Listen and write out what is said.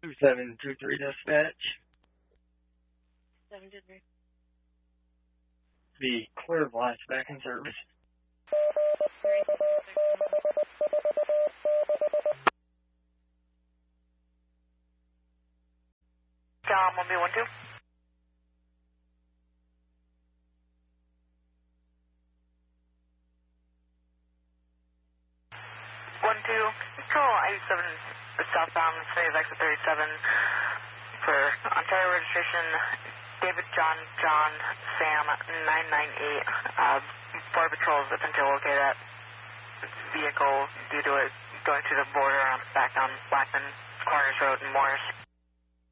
2723 dispatch. 723. The clear blast back in service. Tom, 1B12. 1-2, control I-7 southbound, city of exit 37 for Ontario registration, David John Sam 998. Border Patrol has been to locate that vehicle due to it going through the border back on Blackman Corners Road in Morris.